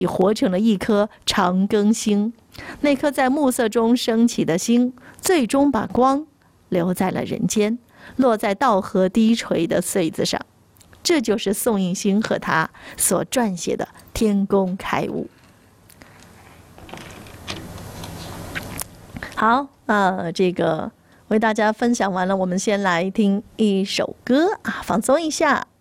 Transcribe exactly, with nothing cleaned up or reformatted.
活成了一颗长庚星。那颗在暮色中升起的星，最终把光留在了人间，落在稻禾低垂的穗子上。这就是宋应星和他所撰写的《天工开物》。好，呃，这个为大家分享完了，我们先来听一首歌啊，放松一下。